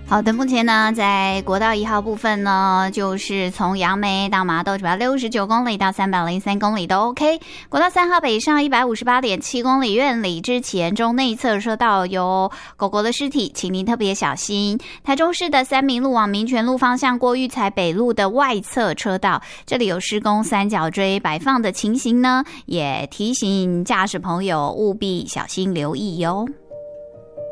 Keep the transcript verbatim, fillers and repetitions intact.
好的，目前呢，在国道一号部分呢，就是从杨梅到麻豆九百六十九公里到三百零三公里都 OK。国道三号北上一百五十八点七公里，院里之前中内侧车道有狗狗的尸体，请您特别小心。台中市的三民路往民权路方向过育才北路的外侧车道，这里有施工三角锥摆放的情形呢，也提醒驾驶朋友务必小心留意哟。